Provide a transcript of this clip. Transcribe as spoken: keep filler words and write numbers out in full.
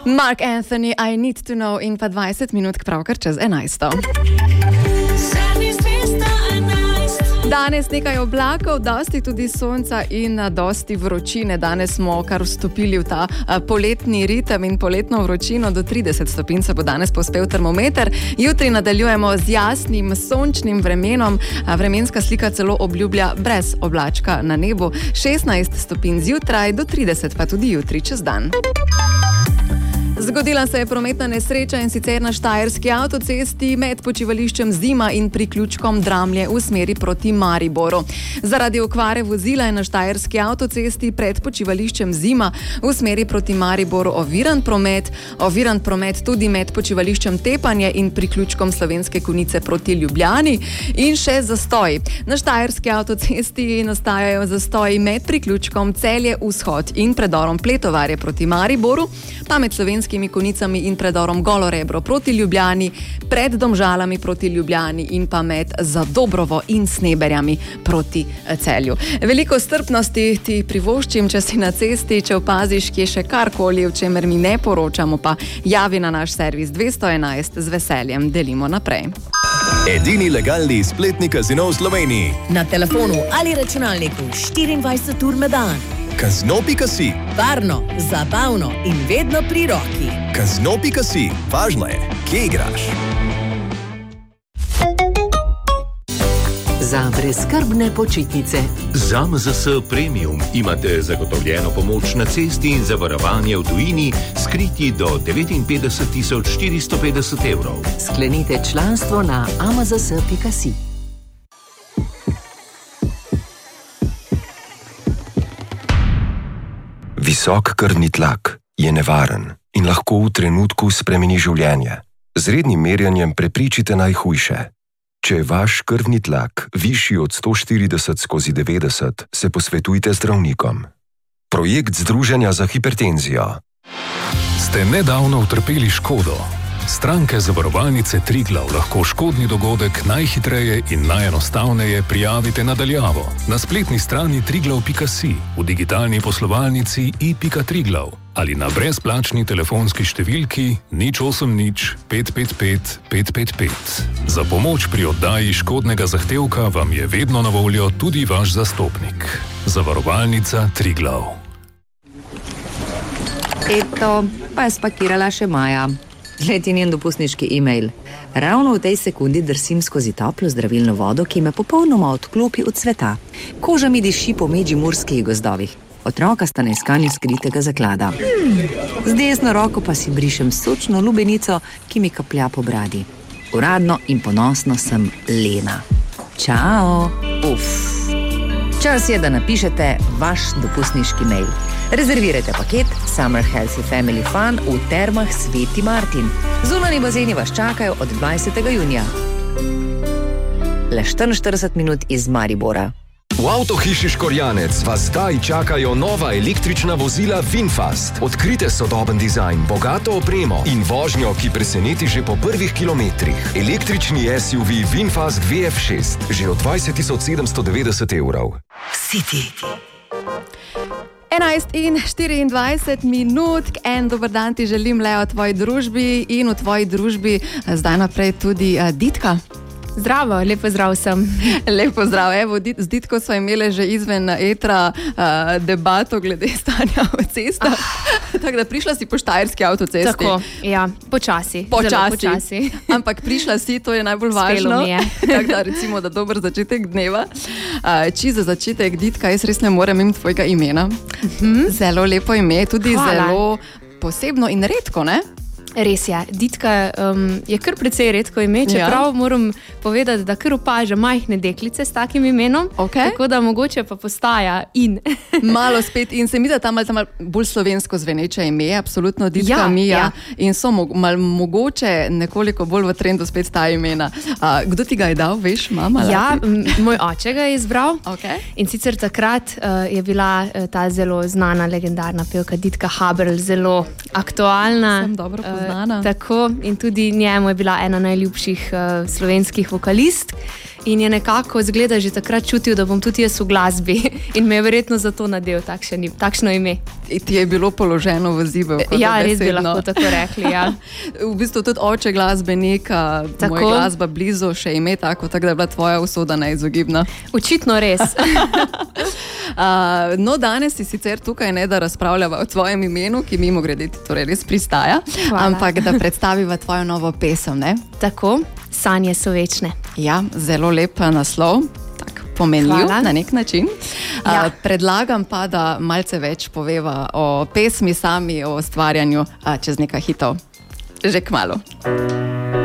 Mark Anthony, I Need to Know in pa dvajset minut pravkar čez enajsto. Danes nekaj oblakov, dosti tudi sonca in dosti vročine. Danes smo kar vstopili v ta poletni ritem in poletno vročino. Do trideset stopinj se bo danes povzpel termometer. Jutri nadaljujemo z jasnim sončnim vremenom. Vremenska slika celo obljublja brez oblačka na nebu. šestnajst stopinj zjutraj, do trideset pa tudi jutri čez dan. Zgodila se je prometna nesreča in sicer na štajerski avtocesti med počivališčem Zima in priključkom Dramlje v smeri proti Mariboru. Zaradi okvare vozila je na štajerski avtocesti pred počivališčem Zima v smeri proti Mariboru oviran promet, oviran promet tudi med počivališčem Tepanje in priključkom Slovenske Konjice proti Ljubljani in še zastoji. Na štajerski avtocesti nastajajo zastoji med priključkom Celje Vzhod in predorom Pletovarje proti Mariboru, pa med Slovenskimi Konjicami in predorom Golo Rebro proti Ljubljani, pred Domžalami proti Ljubljani in pa med Zadobrovo in Sneberjami proti Celju. Veliko strpnosti ti privoščim, če si na cesti, če opaziš, kje še karkoli, o čemer mi ne poročamo, pa javi na naš servis dvesto enajst, z veseljem delimo naprej. Edini legalni spletni kazino v Sloveniji. Na telefonu ali računalniku štiriindvajset ur na dan. Kazino pika si. Varno, zabavno in vedno pri roki. Kazino pika si. Važno je, kje igraš. Za brezskrbne počitnice. Z A M Z S Premium imate zagotovljeno pomoč na cesti in zavarovanje v tujini, skriti do devetinpetdeset tisoč štiristo petdeset evrov. Sklenite članstvo na a m z s pika si. Visok krvni tlak je nevaren in lahko v trenutku spremeni življenje. Z rednim merjenjem prepričite najhujše. Če je vaš krvni tlak višji od sto štirideset skozi devetdeset, se posvetujte zdravnikom. Projekt Združenja za hipertenzijo. Ste nedavno utrpeli škodo? Stranke zavarovalnice Triglav lahko škodni dogodek najhitreje in najenostavneje prijavite na daljavo. Na spletni strani triglav pika si, v digitalni poslovalnici i pika triglav ali na brezplačni telefonski številki nič osem nič pet pet pet pet pet pet. Za pomoč pri oddaji škodnega zahtevka vam je vedno na voljo tudi vaš zastopnik. Zavarovalnica Triglav. Eto, pa je spakirala še Maja. Gledi njen dopustniški e-mail. Ravno v tej sekundi drsim skozi toplo zdravilno vodo, ki me popolnoma odklopi od sveta. Koža mi diši po medžimurskih gozdovih. Otroka sta na iskanju skritega zaklada. Z desno roko pa si brišem sočno lubenico, ki mi kaplja po bradi. Uradno in ponosno sem Lena. Čao! Uf! Čas je, da napišete vaš dopustniški mail. Rezervirajte paket Summer Healthy Family Fun v Termah Sveti Martin. Zunanji bazeni vas čakajo od dvajsetega junija. Le štiriinštirideset minut iz Maribora. V avtohiši Škorjanec vas zdaj čakajo nova električna vozila VinFast. Odkrite sodoben dizajn, bogato opremo in vožnjo, ki preseneti že po prvih kilometrih. Električni S U V VinFast V F šest, že od dvajset tisoč sedemsto devetdeset evrov. City. enajst in štiriindvajset minut, en dober dan ti želim, Leo, v tvoji družbi in v tvoji družbi zdaj naprej tudi uh, Ditka. Zdravo, lepo zdrav sem. Lepo zdrav, evo, z Ditko so imeli že izven etra uh, debato glede stanja v cestah. Ah. Tako da prišla si po štajerski avtocesti. Tako, ja, počasi. Počasi. počasi. Ampak prišla si, to je najbolj važno. Tako da recimo, da dober začetek dneva. Uh, či za začetek, Ditka, jaz res ne morem imeti tvojega imena. Mm-hmm. Zelo lepo ime, tudi Hvala. Zelo posebno in redko, ne? Res je, Ditka um, je kar precej redko ime, čeprav ja. Moram povedati, da kar opaža majhne deklice s takim imenom, okay. Tako da mogoče pa postaja in. Malo spet in se mi da tam malo, malo bolj slovensko zveneče ime, absolutno Ditka ja, Mija ja. In so mo malo mogoče nekoliko bolj v trendu spet ta imena. Uh, kdo ti ga je dal, veš, mama? Ja, moj oče ga je izbral okay. In sicer takrat uh, je bila uh, ta zelo znana, legendarna pevka Ditka Haberl zelo aktualna. Sem dobro poznala. Uh, tako in tudi njemu je bila ena najljubših uh, slovenskih vokalistk in je nekako zgleda že takrat čutil, da bom tudi jaz v glasbi in me je verjetno zato nadel takšen, takšno ime. Ti je bilo položeno v zibel. Ja, res bi lahko tako rekli, ja. V bistvu tudi oče glasbenika, tako. Moj glasba blizu, še ime tako, tako da je bila tvoja usoda neizogibna. Očitno res. uh, no, danes si sicer tukaj ne, da razpravljava o tvojem imenu, ki mimo grede torej res pristaja, Hvala. Ampak da predstaviva tvojo novo pesem, ne? Tako, Sanje so večne. Ja, zelo lep naslov. Pomenljiv na nek način. Ja. Uh, predlagam pa, da malce več poveva o pesmi sami, o ustvarjanju uh, čez nekaj hitov. Že kmalu.